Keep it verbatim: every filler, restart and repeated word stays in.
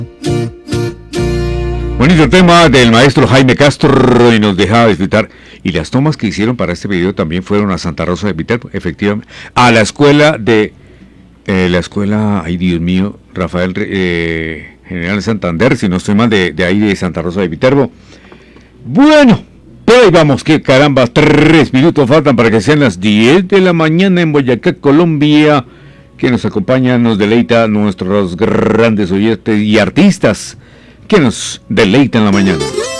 Bonito tema del maestro Jaime Castro y nos dejaba disfrutar. Y las tomas que hicieron para este video también fueron a Santa Rosa de Viterbo, efectivamente. A la escuela de... Eh, la escuela, ay Dios mío, Rafael eh, General Santander, si no estoy mal, de, de ahí de Santa Rosa de Viterbo. Bueno, pues ahí vamos, que caramba, tres minutos faltan para que sean las diez de la mañana en Boyacá, Colombia. Que nos acompaña, nos deleita nuestros grandes oyentes y artistas que nos deleitan la mañana.